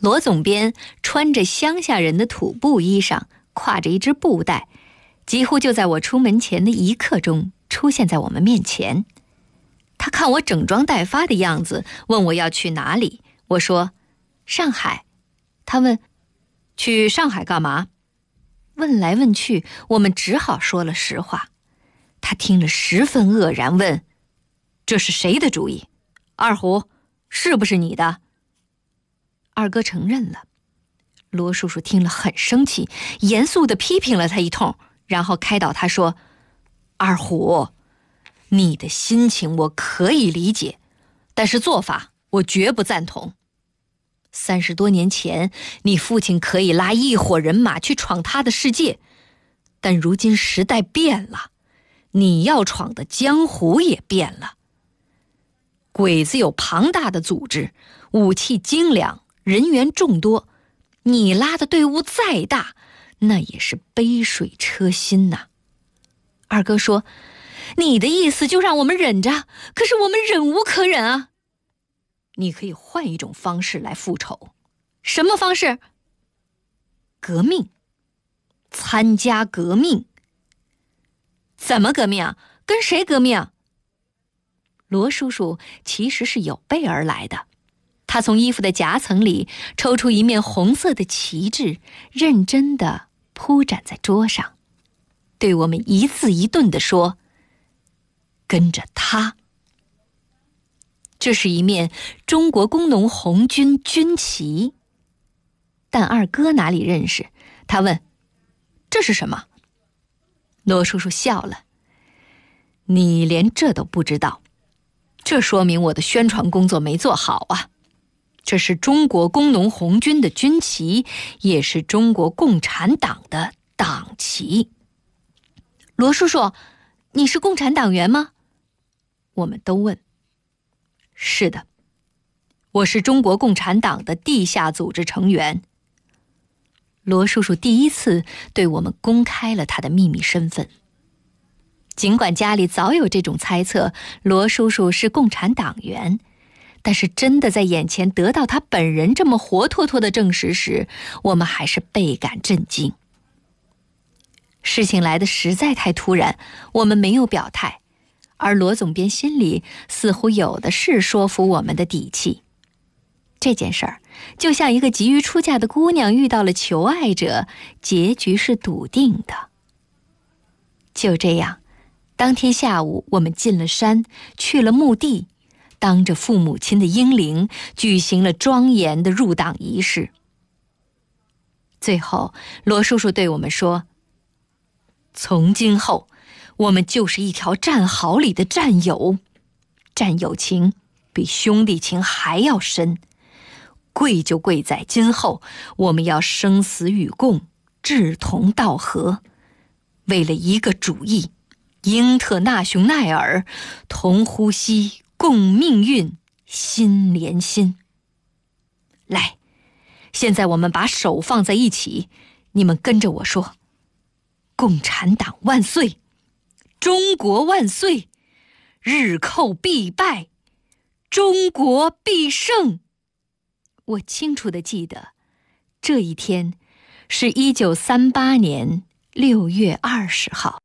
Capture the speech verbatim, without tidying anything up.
罗总编穿着乡下人的土布衣裳，挎着一只布袋，几乎就在我出门前的一刻钟出现在我们面前。他看我整装待发的样子，问我要去哪里。我说上海。他问去上海干嘛？问来问去，我们只好说了实话。他听了十分愕然，问这是谁的主意？二胡是不是你的？二哥承认了。罗叔叔听了很生气，严肃地批评了他一通，然后开导他说，二虎，你的心情我可以理解，但是做法我绝不赞同。三十多年前，你父亲可以拉一伙人马去闯他的世界，但如今时代变了，你要闯的江湖也变了。鬼子有庞大的组织，武器精良，人员众多，你拉的队伍再大，那也是杯水车薪呐。二哥说，你的意思就让我们忍着，可是我们忍无可忍啊。你可以换一种方式来复仇。什么方式？革命。参加革命。怎么革命啊？跟谁革命？罗叔叔其实是有备而来的，他从衣服的夹层里抽出一面红色的旗帜，认真地铺展在桌上，对我们一字一顿地说，跟着他。这是一面中国工农红军军旗，但二哥哪里认识？他问，这是什么？罗叔叔笑了，你连这都不知道，这说明我的宣传工作没做好啊。这是中国工农红军的军旗，也是中国共产党的党旗。罗叔叔，你是共产党员吗？我们都问。是的，我是中国共产党的地下组织成员。罗叔叔第一次对我们公开了他的秘密身份。尽管家里早有这种猜测，罗叔叔是共产党员，但是真的在眼前得到他本人这么活脱脱的证实时，我们还是倍感震惊。事情来得实在太突然，我们没有表态，而罗总编心里似乎有的是说服我们的底气。这件事儿就像一个急于出嫁的姑娘遇到了求爱者，结局是笃定的。就这样，当天下午我们进了山，去了墓地，当着父母亲的英灵举行了庄严的入党仪式。最后罗叔叔对我们说，从今后我们就是一条战壕里的战友，战友情比兄弟情还要深，贵就贵在今后我们要生死与共，志同道合，为了一个主义，英特纳雄耐尔，同呼吸，共命运，心连心。来，现在我们把手放在一起，你们跟着我说，共产党万岁，中国万岁，日寇必败，中国必胜。我清楚地记得，这一天是一九三八年六月二十号。